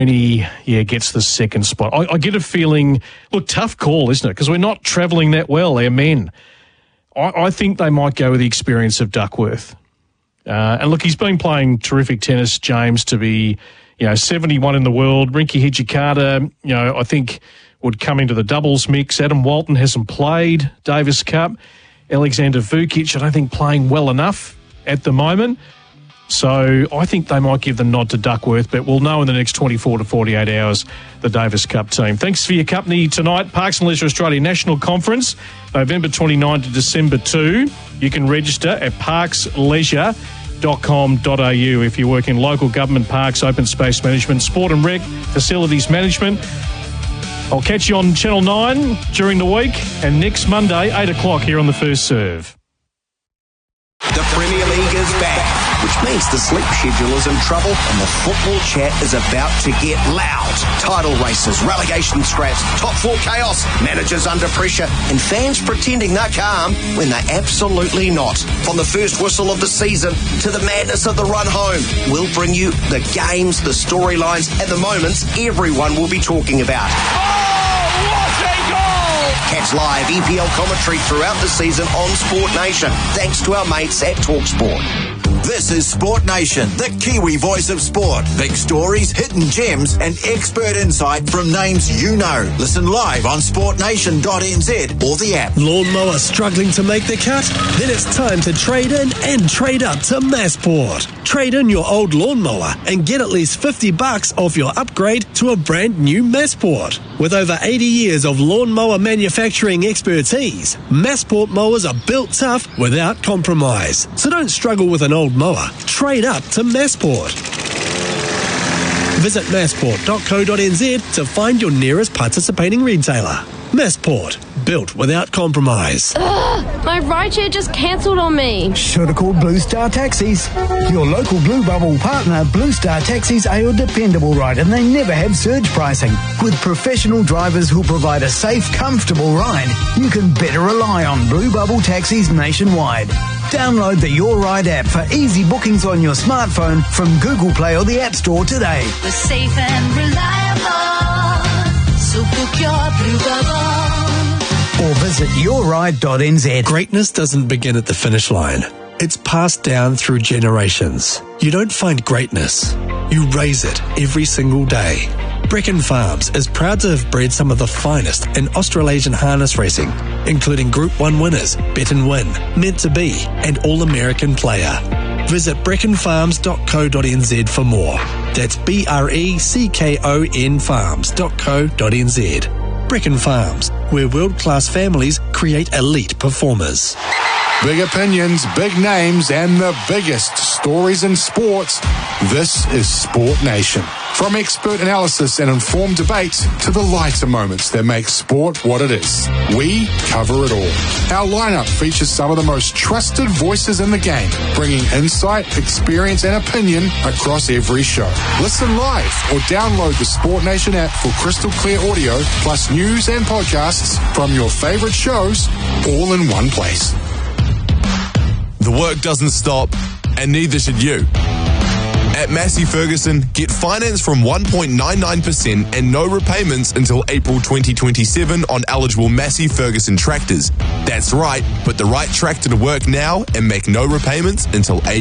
And he gets the second spot. I get a feeling, look, tough call, isn't it? Because we're not travelling that well, our men. I think they might go with the experience of Duckworth. And look, he's been playing terrific tennis, James, to be, 71 in the world. Rinky Hijikata, I think would come into the doubles mix. Adam Walton hasn't played Davis Cup. Alexander Vukic, I don't think playing well enough at the moment. So I think they might give the nod to Duckworth, but we'll know in the next 24 to 48 hours the Davis Cup team. Thanks for your company tonight. Parks and Leisure Australia National Conference, November 29 to December 2. You can register at parksleisure.com.au if you work in local government, parks, open space management, sport and rec, facilities management. I'll catch you on Channel 9 during the week and next Monday, 8 o'clock here on The First Serve. The Premier League is back, which means the sleep schedule is in trouble and the football chat is about to get loud. Title races, relegation scraps, top four chaos, managers under pressure, and fans pretending they're calm when they're absolutely not. From the first whistle of the season to the madness of the run home, we'll bring you the games, the storylines, and the moments everyone will be talking about. Oh, what a goal! Catch live EPL commentary throughout the season on Sport Nation, thanks to our mates at TalkSport. This is Sport Nation, the Kiwi voice of sport. Big stories, hidden gems, and expert insight from names you know. Listen live on sportnation.nz or the app. Lawnmower struggling to make the cut? Then it's time to trade in and trade up to Massport. Trade in your old lawnmower and get at least $50 off your upgrade to a brand new Massport. With over 80 years of lawnmower manufacturing expertise, Massport mowers are built tough without compromise. So don't struggle with an old mower. Trade up to Massport. Visit massport.co.nz to find your nearest participating retailer. Massport, built without compromise. Ugh, my rideshare just cancelled on me. Should have called Blue Star Taxis. Your local Blue Bubble partner, Blue Star Taxis, are your dependable ride and they never have surge pricing. With professional drivers who provide a safe, comfortable ride, you can better rely on Blue Bubble Taxis nationwide. Download the Your Ride app for easy bookings on your smartphone from Google Play or the App Store today. We're safe and reliable, so book your Blue Bubble. Or visit yourride.nz. Greatness doesn't begin at the finish line. It's passed down through generations. You don't find greatness. You raise it every single day. Brecon Farms is proud to have bred some of the finest in Australasian harness racing, including Group 1 winners, Bet and Win, Meant to Be, and All-American Player. Visit brecconfarms.co.nz for more. That's BRECKON farms.co.nz. Brecon Farms, where world-class families create elite performers. Big opinions, big names, and the biggest stories in sports. This is Sport Nation. From expert analysis and informed debate to the lighter moments that make sport what it is, we cover it all. Our lineup features some of the most trusted voices in the game, bringing insight, experience, and opinion across every show. Listen live or download the Sport Nation app for crystal clear audio, plus news and podcasts from your favorite shows, all in one place. The work doesn't stop, and neither should you. At Massey Ferguson, get finance from 1.99% and no repayments until April 2027 on eligible Massey Ferguson tractors. That's right, put the right tractor to work now and make no repayments until April.